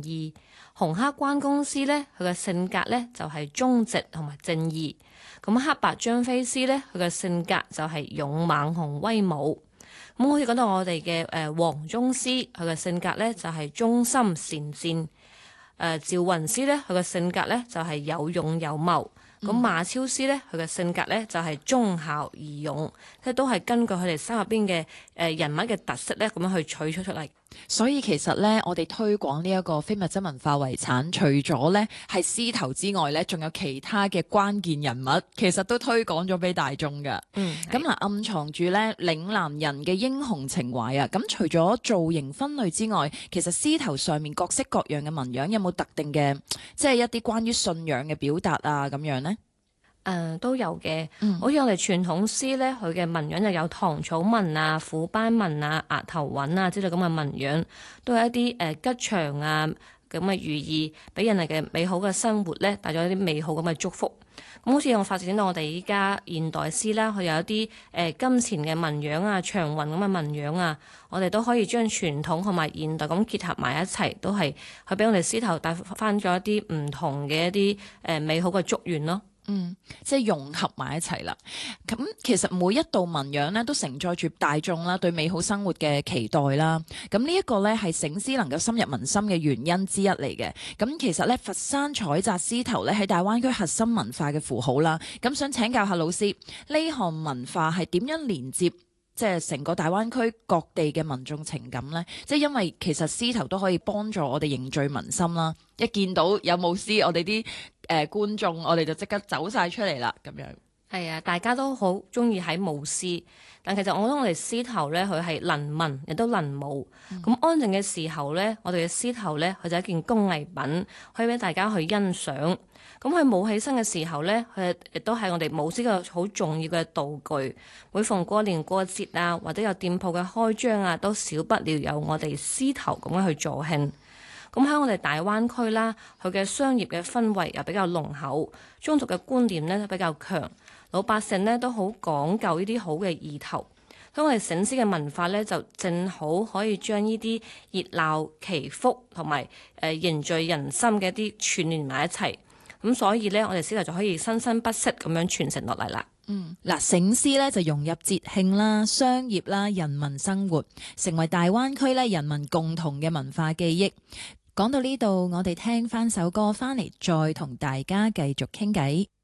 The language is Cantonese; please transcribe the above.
義。紅黑關公司咧，佢嘅性格咧就係忠直同埋正義。咁黑白張飛師咧，佢嘅性格就係勇猛同威武。咁好似講到我哋嘅黃宗師，佢嘅性格咧就係忠心善戰。趙雲師咧，佢嘅性格咧就係有勇有謀。咁馬超師咧，佢嘅性格咧就係忠孝義勇，即係都係根據佢哋心入邊嘅人物嘅特色咧，咁樣去取出嚟。 所以其實咧，我哋推廣呢一個非物質文化遺產，除咗咧係獅頭之外咧，仲有其他嘅關鍵人物，其實都推廣咗俾大眾㗎。咁嗱，暗藏住咧嶺南人嘅英雄情懷啊！咁除咗造型分類之外，其實獅頭上面各式各樣嘅紋樣，有冇特定嘅，即係一啲關於信仰嘅表達啊咁樣呢？ 都有嘅，好似我哋傳統獅咧，佢嘅紋樣就有糖草紋啊、虎斑紋啊、額頭紋啊之類咁嘅紋樣，都係一啲吉祥啊咁嘅寓意，俾人哋嘅美好嘅生活咧帶咗一啲美好咁嘅祝福。咁好似我發展到我哋依家現代獅啦，佢有一啲金錢嘅紋樣啊、長雲咁嘅紋樣啊，我哋都可以將傳統同埋現代咁結合埋一齊，都係去俾我哋獅頭帶翻咗一啲唔同嘅一啲美好嘅祝願咯。 即係融合埋一齊啦。咁其實每一道紋樣咧，都承載住大眾啦對美好生活嘅期待啦。咁呢一個咧係醒獅能夠深入民心嘅原因之一嚟嘅。咁其實咧，佛山彩紮獅頭咧喺大灣區核心文化嘅符號啦。咁想請教下老師，呢項文化係點樣連接即係成個大灣區各地嘅民眾情感呢？即係因為其實獅頭都可以幫助我哋凝聚民心啦。一見到有舞獅，我哋啲觀眾，我哋就即刻走晒出嚟啦，咁樣。 係啊，大家都好中意喺舞獅，但其實我覺得我哋獅頭咧，佢係能文亦都能舞。咁安靜嘅時候咧，我哋嘅獅頭咧，佢就係一件工藝品，可以俾大家去欣賞。咁佢舞起身嘅時候咧，佢亦都係我哋舞獅嘅好重要嘅道具。每逢過年過節啊，或者有店鋪嘅開張啊，都少不了有我哋獅頭咁樣去助興。咁喺我哋大灣區啦，佢嘅商業嘅氛圍又比較濃厚，宗族嘅觀念咧都比較強，老百姓咧都好講究呢啲好嘅意頭。咁我哋醒獅嘅文化咧，就正好可以將呢啲熱鬧祈福同埋凝聚人心嘅一啲串聯埋一齊。咁所以咧，我哋獅頭就可以生生不息咁樣傳承落嚟啦。 嗱，醒獅咧就融入節慶啦、商業啦、人民生活，成為大灣區咧人民共同嘅文化記憶。講到呢度，我哋聽翻首歌翻嚟，再同大家繼續傾偈。